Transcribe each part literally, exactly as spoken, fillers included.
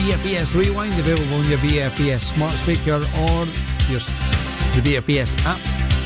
B F B S Rewind, available on your B F B S smart speaker or your, the B F B S app.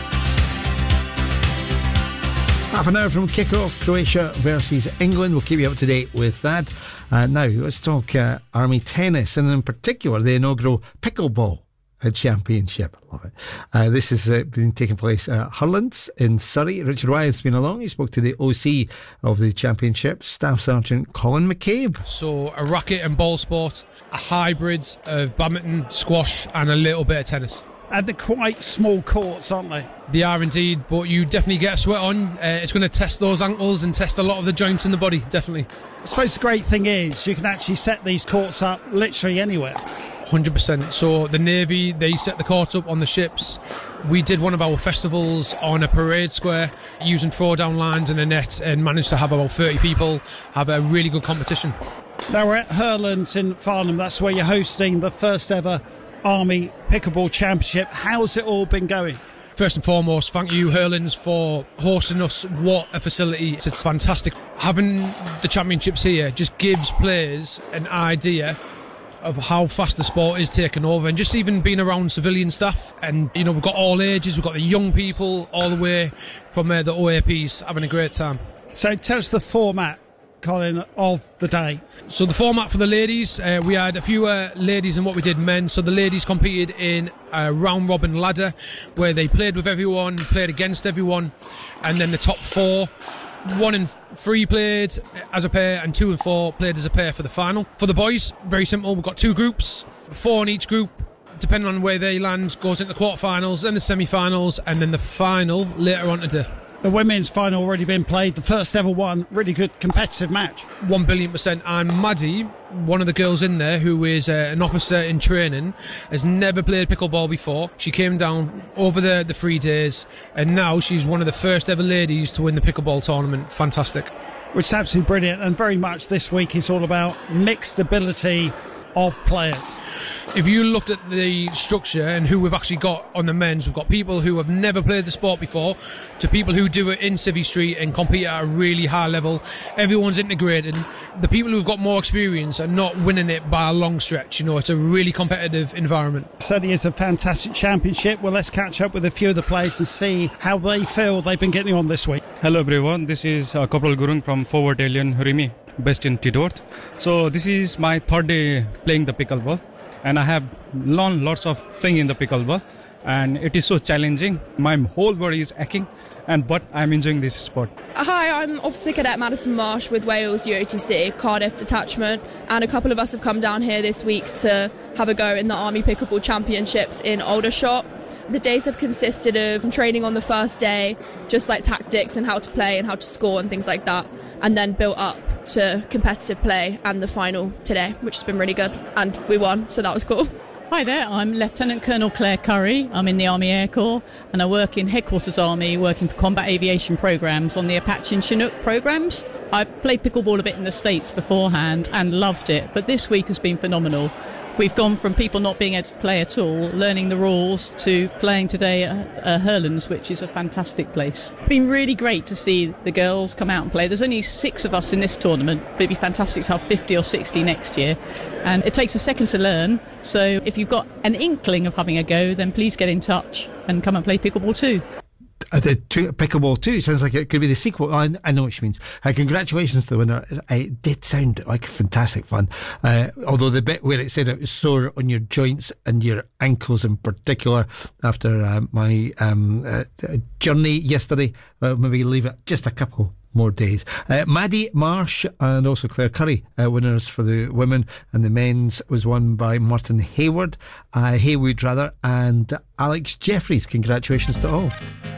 Half an hour from kick-off, Croatia versus England. We'll keep you up to date with that. Uh, now, let's talk uh, Army tennis, and in particular the inaugural pickleball championship. Love it. Uh, this has uh, been taking place at Hurlands in Surrey. Richard Wyeth's been along. He spoke to the O C of the championship, Staff Sergeant Colin McCabe. So a racket and ball sport, a hybrid of badminton, squash and a little bit of tennis. And they're quite small courts, aren't they? They are indeed, but you definitely get a sweat on. Uh, it's going to test those ankles and test a lot of the joints in the body, definitely. I suppose the great thing is you can actually set these courts up literally anywhere. one hundred percent. So the Navy, they set the courts up on the ships. We did one of our festivals on a parade square using throwdown lines and a net, and managed to have about thirty people have a really good competition. Now we're at Hurlands in Farnham. That's where you're hosting the first ever Army Pickleball Championship. How's it all been going? First and foremost, thank you, Hurlands, for hosting us. What a facility. It's fantastic. Having the championships here just gives players an idea of how fast the sport is taking over, and just even being around civilian staff. And, you know, we've got all ages, we've got the young people all the way from uh, the O A Ps having a great time. So tell us the format, Colin, of the day. So the format for the ladies, uh, we had a few uh, ladies than what we did men. So the ladies competed in a round robin ladder where they played with everyone, played against everyone, and then the top four, one and three played as a pair and two and four played as a pair for the final. For the boys, very simple, we've got two groups, four in each group. Depending on where they land, goes into the quarterfinals, then the semi-finals, and then the final later on today. The women's final already been played, the first ever one. Really good competitive match. One billion percent. And Maddie, one of the girls in there, who is uh, an officer in training, has never played pickleball before. She came down over the, the three days, and now she's one of the first ever ladies to win the pickleball tournament. Fantastic. Which is absolutely brilliant, and very much this week is all about mixed ability of players. If you looked at the structure and who we've actually got on the men's, we've got people who have never played the sport before to people who do it in Civvy Street and compete at a really high level. Everyone's integrated. The people who've got more experience are not winning it by a long stretch. You know, it's a really competitive environment. Certainly is a fantastic championship. Well, let's catch up with a few of the players and see how they feel they've been getting on this week. Hello everyone, this is uh, Corporal Gurung from Forward Alien Rimi, based in Tidworth. So this is my third day playing the pickleball, and I have learned lots of things in the pickleball, and it is so challenging. My whole body is aching, and but I'm enjoying this sport. Hi, I'm Officer Cadet Madison Marsh with Wales U O T C, Cardiff Detachment, and a couple of us have come down here this week to have a go in the Army Pickleball Championships in Aldershot. The days have consisted of training on the first day, just like tactics and how to play and how to score and things like that, and then built up to competitive play and the final today, which has been really good, and we won, so that was cool. Hi there, I'm Lieutenant Colonel Claire Curry. I'm in the Army Air Corps, and I work in Headquarters Army, working for combat aviation programs on the Apache and Chinook programs. I played pickleball a bit in the States beforehand and loved it, but this week has been phenomenal. We've gone from people not being able to play at all, learning the rules, to playing today at uh, Hurlands, which is a fantastic place. It's been really great to see the girls come out and play. There's only six of us in this tournament, but it'd be fantastic to have fifty or sixty next year. And it takes a second to learn, so if you've got an inkling of having a go, then please get in touch and come and play pickleball too. Uh, the two, Pickleball two sounds like it could be the sequel. I, I know what she means. Uh, congratulations to the winner. It did sound like fantastic fun. Uh, although the bit where it said it was sore on your joints and your ankles in particular after uh, my um, uh, journey yesterday, uh, maybe leave it just a couple more days. Uh, Maddie Marsh and also Claire Curry, uh, winners for the women, and the men's was won by Martin Hayward, uh, Haywood rather, and Alex Jeffries. Congratulations to all.